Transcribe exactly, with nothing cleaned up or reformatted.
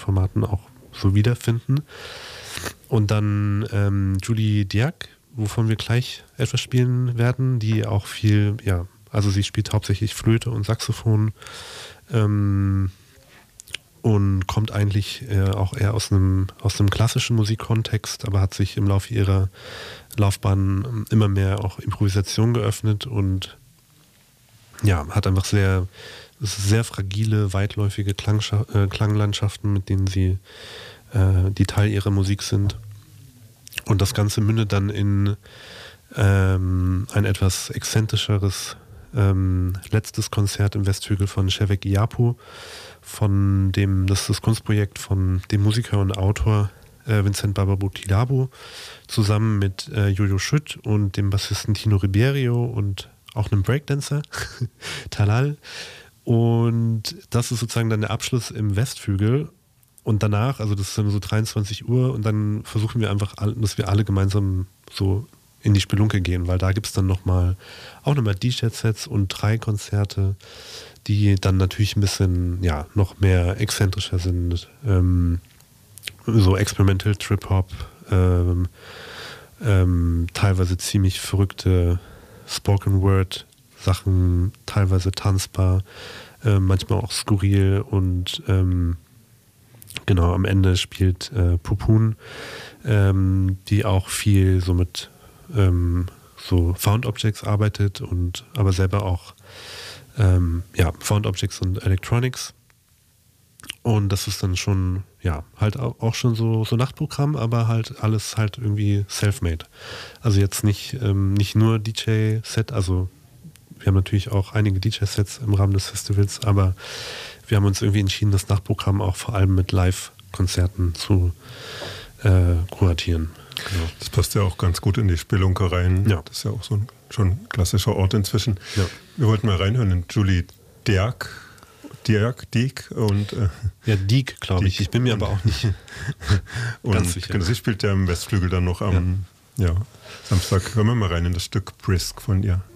Konzertformaten auch so wiederfinden. Und dann ähm, Julie Diak, wovon wir gleich etwas spielen werden, die auch viel, ja, also sie spielt hauptsächlich Flöte und Saxophon ähm, und kommt eigentlich äh, auch eher aus einem aus einem klassischen Musikkontext, aber hat sich im Laufe ihrer Laufbahn immer mehr auch Improvisation geöffnet und ja, hat einfach sehr, sehr fragile, weitläufige Klangscha- äh, Klanglandschaften, mit denen sie, äh, die Teil ihrer Musik sind. Und das Ganze mündet dann in ähm, ein etwas exzentrischeres ähm, letztes Konzert im Westhügel von Shevek Iapu, von dem, das ist das Kunstprojekt von dem Musiker und Autor äh, Vincent Bababou Tilabo, zusammen mit äh, Jojo Schütt und dem Bassisten Tino Ribeiro und auch einem Breakdancer, Talal. Und das ist sozusagen dann der Abschluss im Westhügel. Und danach, also das ist dann so dreiundzwanzig Uhr und dann versuchen wir einfach, dass wir alle gemeinsam so in die Spelunke gehen, weil da gibt es dann nochmal, auch nochmal D J-Sets und drei Konzerte, die dann natürlich ein bisschen, ja, noch mehr exzentrischer sind. Ähm, so Experimental Trip-Hop, ähm, ähm, teilweise ziemlich verrückte Spoken-Word-Sachen, teilweise tanzbar, äh, manchmal auch skurril und ähm, genau, am Ende spielt äh, Pupun, ähm, die auch viel so mit ähm, so Found Objects arbeitet und aber selber auch ähm, ja, Found Objects und Electronics. Und das ist dann schon, ja, halt auch schon so, so Nachtprogramm, aber halt alles halt irgendwie self-made. Also jetzt nicht, ähm, nicht nur D J-Set, also wir haben natürlich auch einige D J-Sets im Rahmen des Festivals, aber wir haben uns irgendwie entschieden, das Nachtprogramm auch vor allem mit Live-Konzerten zu äh, kuratieren. Genau. Das passt ja auch ganz gut in die Spelunke rein. Ja. Das ist ja auch so ein schon klassischer Ort inzwischen. Ja. Wir wollten mal reinhören in Julie Diak. Diak, Diek und äh, ja, Diek, glaube ich. Ich bin mir aber auch nicht ganz sicher. Und sie spielt ja im Westflügel dann noch am ja. Ja, Samstag. Hören wir mal rein in das Stück Brisk von ihr.